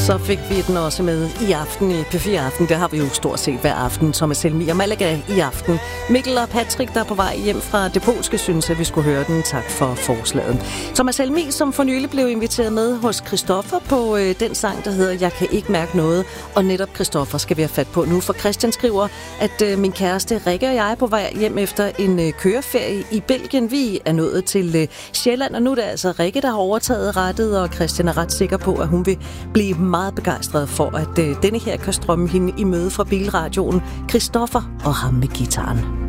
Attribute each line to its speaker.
Speaker 1: Så fik vi den også med i aften i P4 Aften. Det har vi jo stort set hver aften. Thomas Helmi og Malaga i aften. Mikkel og Patrick, der er på vej hjem fra det polske, synes at vi skulle høre den. Tak for forslaget. Thomas Helmi, som for nylig blev inviteret med hos Christoffer på den sang, der hedder Jeg kan ikke mærke noget. Og netop Christoffer skal vi have fat på nu, for Christian skriver, at min kæreste Rikke og jeg er på vej hjem efter en køreferie i Belgien. Vi er nået til Sjælland, og nu er det altså Rikke, der har overtaget rettet, og Christian er ret sikker på, at hun vil blive meget begejstret for, at denne her kan strømme hende i møde fra bilradioen. Christoffer og ham med gitaren.